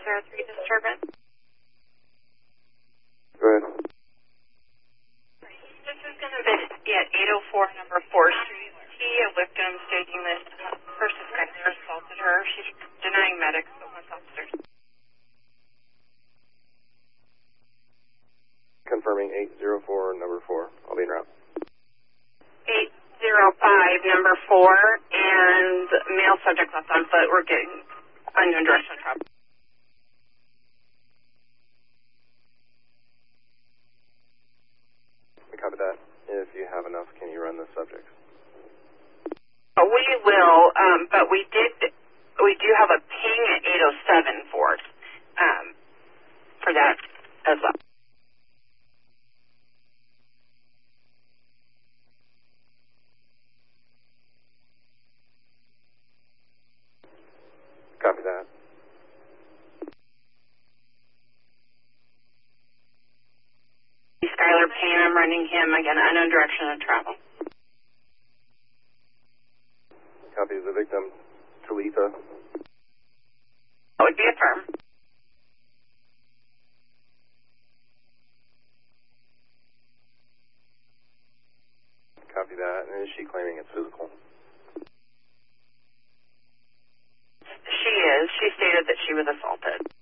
303 disturbance. Go ahead. This is going to be at 804 number 4th Street. A victim stating that first Skylar assaulted her. She's denying medics, but wants officers. Confirming 804 number 4. I'll be en route. 805 number 4 and male subject left on foot. We're getting unknown direction of travel. Copy that. If you have enough, can you run the subjects? We will, but we do have a ping at 807 for that as well. Copy that. Skylar Payne, I'm running him, again, unknown direction of travel. Copy the victim, Talitha. That would be a firm. Copy that. And is she claiming it's physical? She is. She stated that she was assaulted.